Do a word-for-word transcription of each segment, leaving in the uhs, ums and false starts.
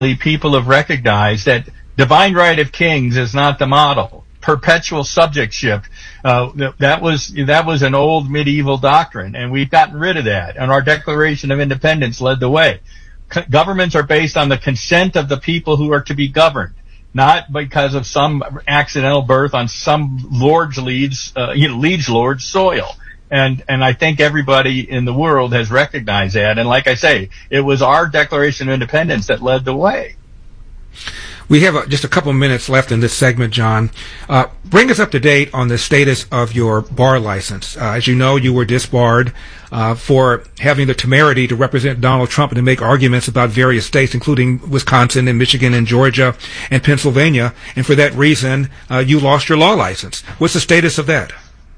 people have recognized that divine right of kings is not the model. Perpetual subjectship, uh, that was that was an old medieval doctrine, and we've gotten rid of that. And our Declaration of Independence led the way. C- governments are based on the consent of the people who are to be governed, not because of some accidental birth on some lord's liege, uh, you know, liege lord's soil. And and I think everybody in the world has recognized that. And like I say, it was our Declaration of Independence that led the way. We have uh, just a couple minutes left in this segment, John. Uh, bring us up to date on the status of your bar license. Uh, as you know, you were disbarred uh, for having the temerity to represent Donald Trump and to make arguments about various states, including Wisconsin and Michigan and Georgia and Pennsylvania. And for that reason, uh, you lost your law license. What's the status of that?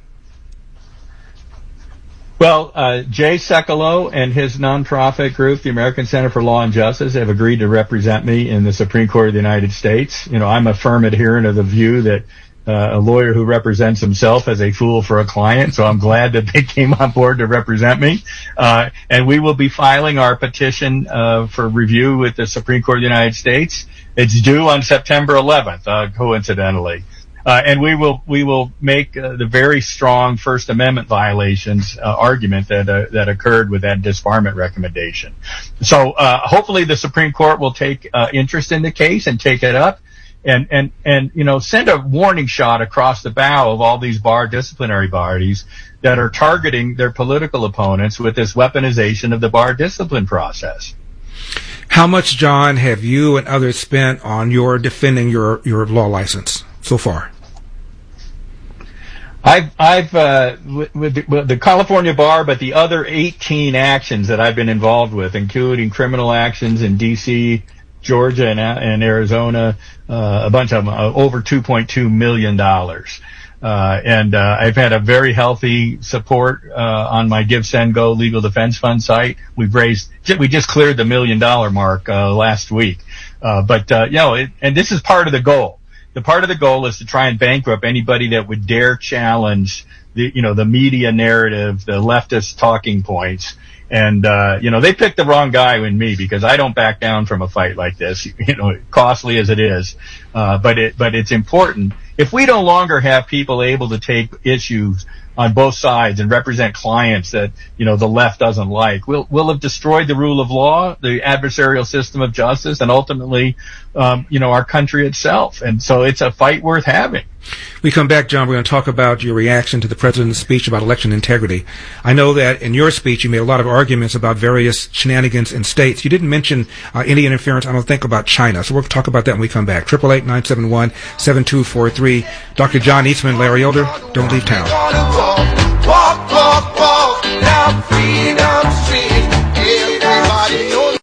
Well, uh, Jay Sekulow and his nonprofit group, the American Center for Law and Justice, have agreed to represent me in the Supreme Court of the United States. You know, I'm a firm adherent of the view that uh, a lawyer who represents himself is a fool for a client, so I'm glad that they came on board to represent me. Uh, and we will be filing our petition uh, for review with the Supreme Court of the United States. It's due on September eleventh, uh, coincidentally. Uh, and we will we will make uh, the very strong First Amendment violations uh, argument that uh, that occurred with that disbarment recommendation. So uh, hopefully the Supreme Court will take uh, interest in the case and take it up, and and and you know send a warning shot across the bow of all these bar disciplinary bodies that are targeting their political opponents with this weaponization of the bar discipline process. How much, John, have you and others spent on your defending your your law license so far? I've, I've, uh, with, with, the, with the California bar, but the other eighteen actions that I've been involved with, including criminal actions in D C, Georgia, and, and Arizona, uh, a bunch of them, uh, over two point two million dollars. Uh, and, uh, I've had a very healthy support, uh, on my Give, Send, Go legal defense fund site. We've raised, we just cleared the million dollar mark, uh, last week. Uh, but, uh, you know, it, and this is part of the goal. The part of the goal is to try and bankrupt anybody that would dare challenge the, you know, the media narrative, the leftist talking points. And, uh, you know, they picked the wrong guy in me because I don't back down from a fight like this, you know, costly as it is. Uh, but it, but it's important. If we no longer have people able to take issues on both sides and represent clients that, you know, the left doesn't like, we'll, we'll have destroyed the rule of law, the adversarial system of justice, and ultimately, um, you know, our country itself. And so it's a fight worth having. We come back, John, we're going to talk about your reaction to the president's speech about election integrity. I know that in your speech you made a lot of arguments about various shenanigans in states. You didn't mention uh, any interference, I don't think, about China. So we'll talk about that when we come back. eight eight eight, nine seven one, seven two four three. Doctor John Eastman, Larry Elder, don't leave town. Walk, walk, walk down Freedom Street. Everybody knows.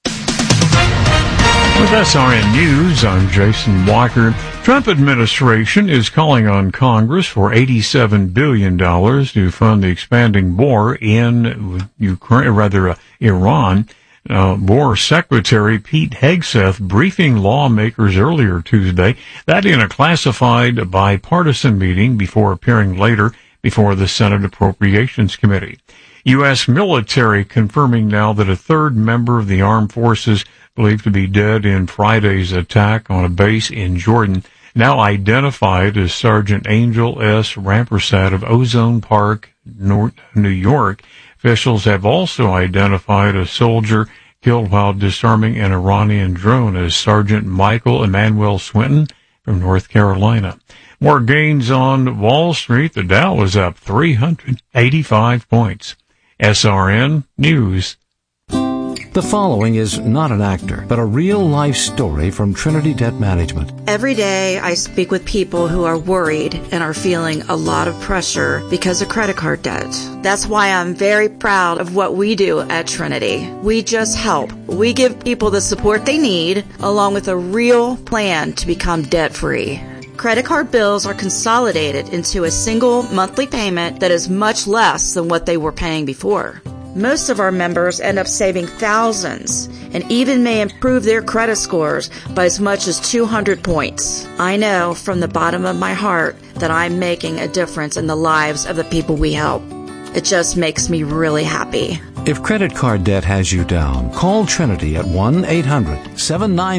With S R N News, I'm Jason Walker. Trump administration is calling on Congress for eighty-seven billion dollars to fund the expanding war in Ukraine, rather uh, Iran. Uh, War Secretary Pete Hegseth briefing lawmakers earlier Tuesday, that in a classified bipartisan meeting before appearing later before the Senate Appropriations Committee. U S military confirming now that a third member of the armed forces believed to be dead in Friday's attack on a base in Jordan, now identified as Sergeant Angel S. Rampersad of Ozone Park, New York. Officials have also identified a soldier killed while disarming an Iranian drone as Sergeant Michael Emmanuel Swinton from North Carolina. More gains on Wall Street. The Dow was up three hundred eighty-five points. S R N News. The following is not an actor, but a real-life story from Trinity Debt Management. Every day I speak with people who are worried and are feeling a lot of pressure because of credit card debt. That's why I'm very proud of what we do at Trinity. We just help. We give people the support they need, along with a real plan to become debt-free. Credit card bills are consolidated into a single monthly payment that is much less than what they were paying before. Most of our members end up saving thousands and even may improve their credit scores by as much as two hundred points. I know from the bottom of my heart that I'm making a difference in the lives of the people we help. It just makes me really happy. If credit card debt has you down, call Trinity at one eight hundred seven nine